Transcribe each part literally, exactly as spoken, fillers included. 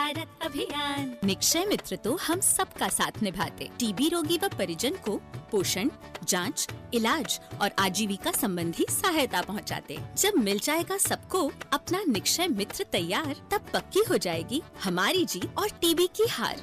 भारत अभियान। निक्षय मित्र तो हम सबका साथ निभाते, टीबी रोगी व परिजन को पोषण, जांच, इलाज और आजीविका संबंधी सहायता पहुंचाते। जब मिल जाएगा सबको अपना निक्षय मित्र तैयार, तब पक्की हो जाएगी हमारी जीत और टीबी की हार।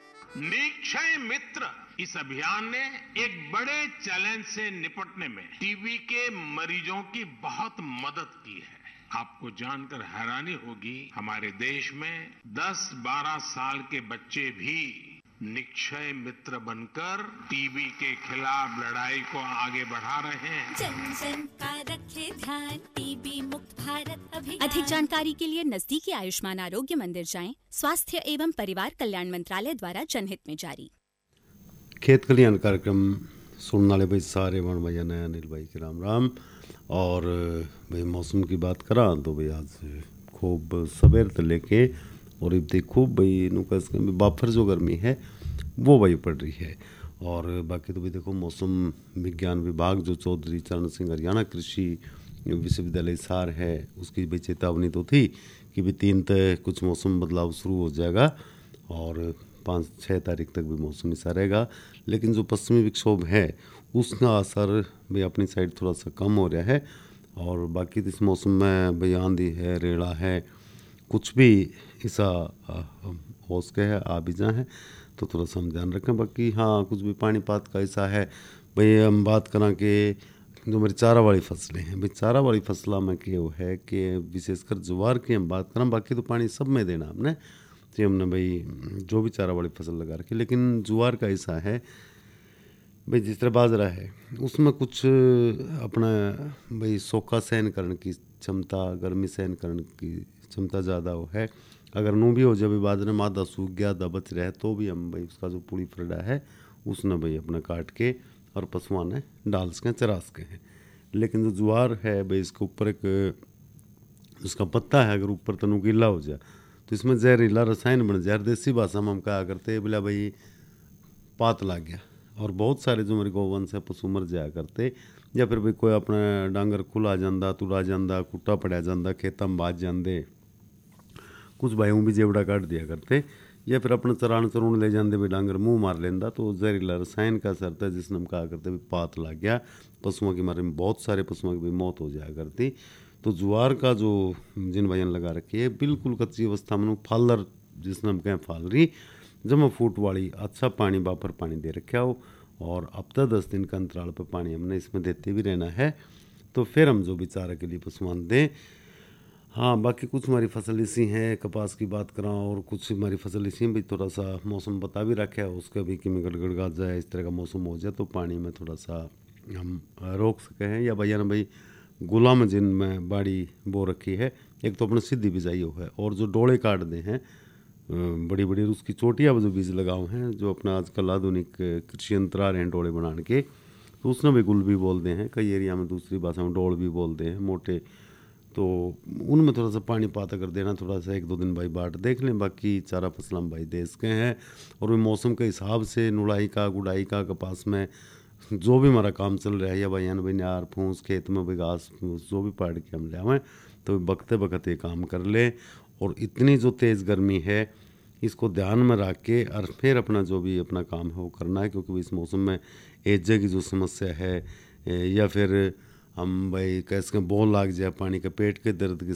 निक्षय मित्र इस अभियान ने एक बड़े चैलेंज से निपटने में टीबी के मरीजों की बहुत मदद की है। आपको जानकर हैरानी होगी, हमारे देश में दस बारह साल के बच्चे भी निक्षय मित्र बनकर टीबी के खिलाफ लड़ाई को आगे बढ़ा रहे हैं। जन जन का रखे ध्यान, टीबी मुक्त भारत अभियान। अधिक जानकारी के लिए नजदीकी आयुष्मान आरोग्य मंदिर जाएं। स्वास्थ्य एवं परिवार कल्याण मंत्रालय द्वारा जनहित में जारी। खेत कल्याण कार्यक्रम सुनने वाले भाई सारे वन भैया ने अनिल भाई के राम राम। और भाई मौसम की बात करा तो भाई आज खूब सवेर से लेके और इतनी खूब भाई नुकस बाफर जो गर्मी है वो भाई पड़ रही है। और बाकी तो भाई देखो मौसम विज्ञान विभाग जो चौधरी चरण सिंह हरियाणा कृषि विश्वविद्यालय हिसार है उसकी भी चेतावनी तो थी कि भी तीन तक कुछ मौसम बदलाव शुरू हो जाएगा और पाँच छः तारीख तक भी मौसम ऐसा रहेगा। लेकिन जो पश्चिमी विक्षोभ है उसका असर भाई अपनी साइड थोड़ा सा कम हो रहा है। और बाकी इस मौसम में भाई आंधी है, रेड़ा है, कुछ भी ऐसा हो सके है आ भी जाए तो थोड़ा सा हम ध्यान रखें। बाकी हाँ कुछ भी पानीपात का ऐसा है भाई हम बात करें कि जो मेरी चारा वाली फसलें हैं भाई चारा वाली फसलों में क्या वो है कि विशेषकर ज्वार की हम बात करें, बाकी तो पानी सब में देना हमने तो हमने भाई जो भी चारा वाली फसल लगा रखी। लेकिन ज्वार का ऐसा है भाई जिस तरह बाजरा है उसमें कुछ अपना भाई सोखा सहन करने की क्षमता, गर्मी सहन करने की क्षमता ज़्यादा हो है। अगर नू भी हो जब बाजरे में आधा सूख गया आधा बच रहा है तो भी हम भाई उसका जो पूरी फरडा है उसने भाई अपना काट के और पशुओं ने डाल सकें चरा सके हैं। लेकिन जो ज्वार है भाई इसके ऊपर एक उसका पत्ता है अगर ऊपर तनु गीला हो जाए तो इसमें जहरीला रसायन बन जाए। देसी भाषा में हम कहा करते बोला भाई पात लग गया। और बहुत सारे जो मेरे गौवंश है पशु मर जाया करते या फिर भाई कोई अपना डांगर खुला जाता तुड़ा जाता कुट्टा पड़ा जाता खेतों में बाज जाते कुछ भाइयों भी जेवड़ा काट दिया करते या फिर अपना चरान चरून ले जाते भाई डांगर मुंह मार लेंदा तो जहरीला रसायन का असर था जिसने हम कहा करते भी पात लग गया। पशुओं की मारे में बहुत सारे पशुओं की भी मौत हो जाया करती। तो ज्वार का जो जिन भाइयों लगा रखी है बिल्कुल कच्ची अवस्था में फालर जिसने हम कहें फाल रही जमा फूट वाली अच्छा पानी बापर पानी दे रखा हो और अब तक दस दिन का अंतराल पर पानी हमने इसमें देते भी रहना है तो फिर हम जो भी चारा के लिए पशुआन दें। हाँ बाकी कुछ हमारी फसल इसी हैं कपास की बात करा और कुछ हमारी फसल इसी भी थोड़ा सा मौसम बता भी रखा है उसका भी कि में गड़गड़ा जाए इस तरह का मौसम हो जाए तो पानी में थोड़ा सा हम रोक सके हैं। या भैया ना भाई गुलाम जिन में बाड़ी बो रखी है एक तो अपने सीधी बिजाई हो है और जो डोले काट दे हैं बड़ी बड़ी उसकी चोटियाँ जो बीज लगाओ हैं जो अपना आजकल आधुनिक कृषि यंत्र आ रहे हैं डोले बनाने के तो उसने भी गुल भी बोलते हैं कई एरिया में दूसरी भाषा में डोल भी बोलते हैं मोटे। तो उनमें थोड़ा सा पानी पाता कर देना थोड़ा सा एक दो दिन भाई बाट देख लें। बाकी चारा फसल हम भाई देश के हैं और वो मौसम के हिसाब से नुड़ाई का गुड़ाई का कपास में जो भी हमारा काम चल रहा है या भाई भाई नार फूस खेत में भाई घास फूस जो भी पाड़ के हम ले आवें तो बकते बकते काम कर ले। और इतनी जो तेज़ गर्मी है इसको ध्यान में रख के और फिर अपना जो भी अपना काम है वो करना है क्योंकि इस मौसम में एजे की जो समस्या है या फिर हम भाई कैसे बोल लाग जाए पानी का पेट के दर्द की